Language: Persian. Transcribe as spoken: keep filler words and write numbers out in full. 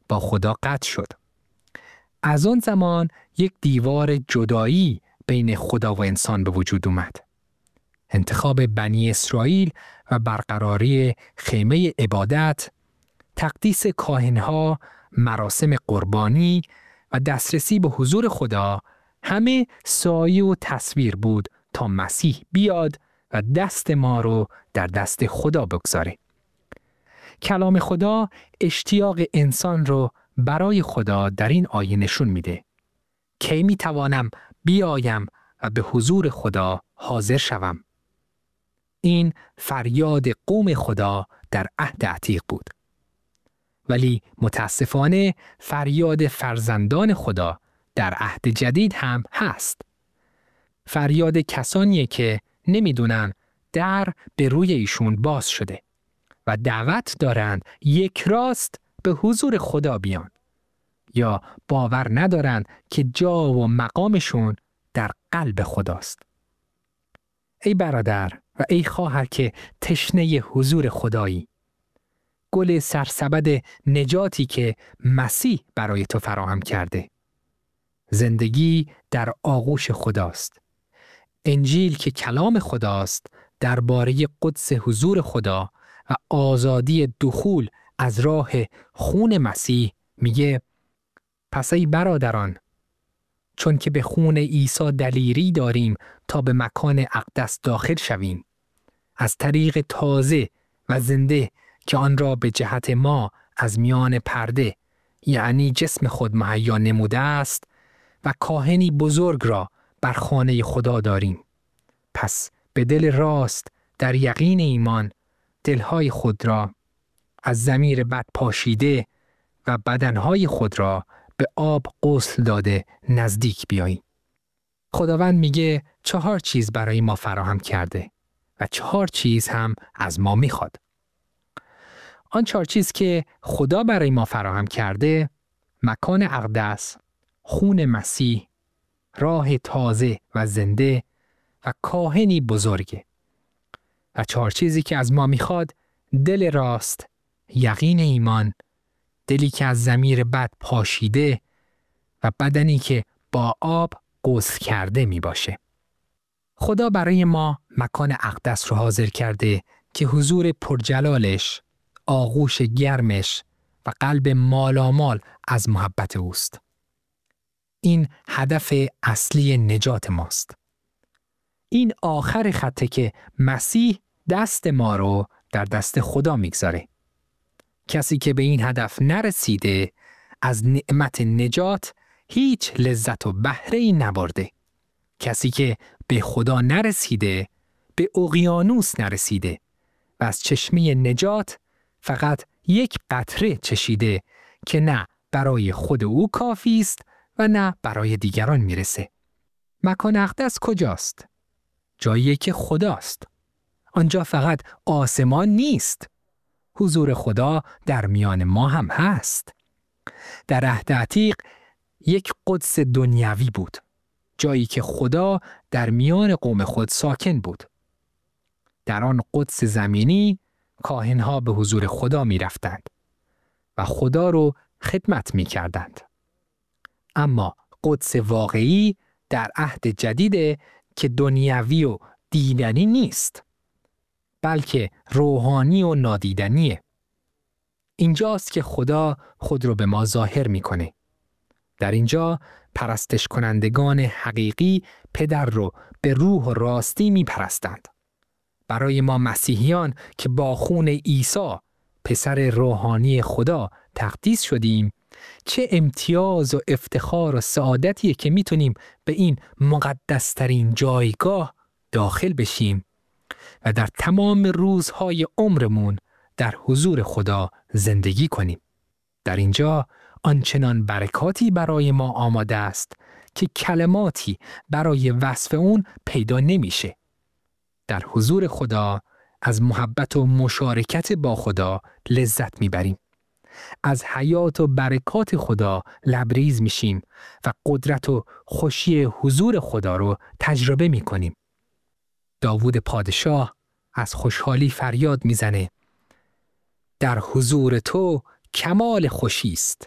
با خدا قطع شد. از آن زمان یک دیوار جدایی بین خدا و انسان به وجود اومد. انتخاب بنی اسرائیل و برقراری خیمه عبادت، تقدیس کاهنها، مراسم قربانی و دسترسی به حضور خدا همه سایه و تصویر بود تا مسیح بیاد و دست ما رو در دست خدا بگذاره. کلام خدا اشتیاق انسان رو برای خدا در این آیه نشون میده. کی می توانم بیایم و به حضور خدا حاضر شوم؟ این فریاد قوم خدا در عهد عتیق بود. ولی متاسفانه فریاد فرزندان خدا در عهد جدید هم هست. فریاد کسانیه که نمیدونن در به روی ایشون باز شده و دعوت دارند یک راست به حضور خدا بیان، یا باور ندارند که جا و مقامشون در قلب خداست. ای برادر و ای خواهر که تشنه حضور خدایی، گل سرسبد نجاتی که مسیح برای تو فراهم کرده. زندگی در آغوش خداست. انجیل که کلام خداست درباره قدس حضور خدا و آزادی دخول از راه خون مسیح میگه: پس ای برادران، چون که به خون عیسی دلیری داریم تا به مکان اقدس داخل شویم، از طریق تازه و زنده که آن را به جهت ما از میان پرده، یعنی جسم خود مهیا نموده است و کاهنی بزرگ را بر خانه خدا داریم. پس به دل راست در یقین ایمان دلهای خود را از ضمیر بد پاشیده و بدنهای خود را به آب غسل داده نزدیک بیاییم. خداوند میگه چهار چیز برای ما فراهم کرده و چهار چیز هم از ما میخواد. آن چهار چیز که خدا برای ما فراهم کرده: مکان اقدس، خون مسیح، راه تازه و زنده و کاهنی بزرگه. و چهار چیزی که از ما میخواد: دل راست، یقین ایمان، دلی که از ضمیر بد پاشیده و بدنی که با آب غسل کرده می باشه. خدا برای ما مکان اقدس رو حاضر کرده که حضور پرجلالش، آغوش گرمش و قلب مالامال از محبت اوست. این هدف اصلی نجات ماست. این آخر خطه که مسیح دست ما رو در دست خدا میگذاره. کسی که به این هدف نرسیده از نعمت نجات هیچ لذت و بهره‌ای نبرده. کسی که به خدا نرسیده به اقیانوس نرسیده و از چشمه نجات فقط یک قطره چشیده که نه برای خود او کافی است و نه برای دیگران میرسه. مکان اقدس کجاست؟ جایی که خداست. آنجا فقط آسمان نیست. حضور خدا در میان ما هم هست. در عهد عتیق یک قدس دنیوی بود، جایی که خدا در میان قوم خود ساکن بود. در آن قدس زمینی کاهنها به حضور خدا می رفتند و خدا رو خدمت می کردند. اما قدس واقعی در عهد جدیده که دنیوی و دیدنی نیست، بلکه روحانی و نادیدنیه. اینجاست که خدا خود رو به ما ظاهر میکنه. در اینجا پرستش کنندگان حقیقی پدر رو به روح و راستی میپرستند. برای ما مسیحیان که با خون عیسی پسر روحانی خدا تقدیس شدیم، چه امتیاز و افتخار و سعادتیه که میتونیم به این مقدسترین جایگاه داخل بشیم و در تمام روزهای عمرمون در حضور خدا زندگی کنیم. در اینجا آنچنان برکاتی برای ما آماده است که کلماتی برای وصف اون پیدا نمیشه. در حضور خدا از محبت و مشارکت با خدا لذت میبریم. از حیات و برکات خدا لبریز میشیم و قدرت و خوشی حضور خدا رو تجربه میکنیم. داوود پادشاه از خوشحالی فریاد میزنه: در حضور تو کمال خوشی است.